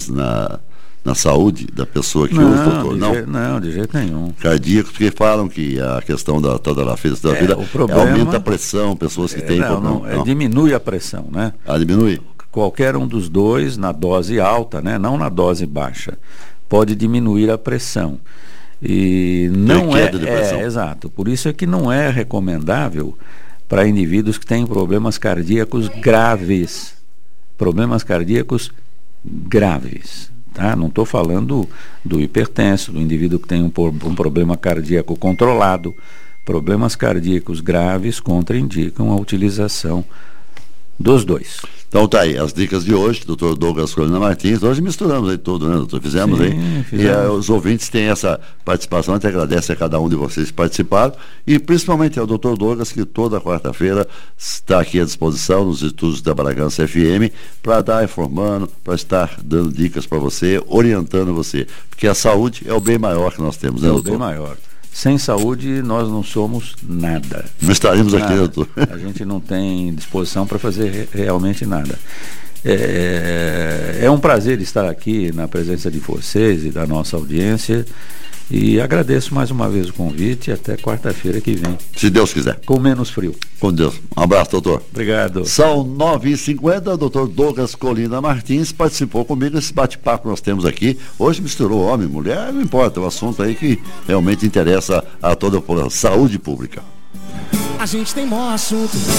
na saúde da pessoa que usa, doutor? Não, de jeito nenhum. Cardíacos, porque falam que a questão da feita da vida aumenta a pressão, pessoas que têm problema. Diminui a pressão, né? Diminui? Qualquer um dos dois, na dose alta, né? Não na dose baixa, pode diminuir a pressão. E não queda de pressão. Exato. Por isso é que não é recomendável para indivíduos que têm problemas cardíacos graves. Problemas cardíacos graves. Tá? Não estou falando do hipertenso, do indivíduo que tem um problema cardíaco controlado. Problemas cardíacos graves contraindicam a utilização dos dois. Então tá aí, as dicas de hoje, doutor Douglas Colina Martins. Hoje misturamos aí tudo, né, doutor? Fizemos. E os ouvintes têm essa participação, a gente agradece a cada um de vocês que participaram, e principalmente ao doutor Douglas, que toda quarta-feira está aqui à disposição nos estúdios da Bragança FM, para estar informando, para estar dando dicas para você, orientando você, porque a saúde é o bem maior que nós temos, né, doutor? É o bem maior. Sem saúde, nós não somos nada. Não estaremos aqui, doutor. A gente não tem disposição para fazer realmente nada. É um prazer estar aqui na presença de vocês e da nossa audiência. E agradeço mais uma vez o convite e até quarta-feira que vem. Se Deus quiser. Com menos frio. Com Deus. Um abraço, doutor. Obrigado. São 9h50, o doutor Douglas Colina Martins participou comigo nesse bate-papo que nós temos aqui. Hoje misturou homem e mulher, não importa, é um assunto aí que realmente interessa a toda a população. Saúde pública. A gente tem maior assunto.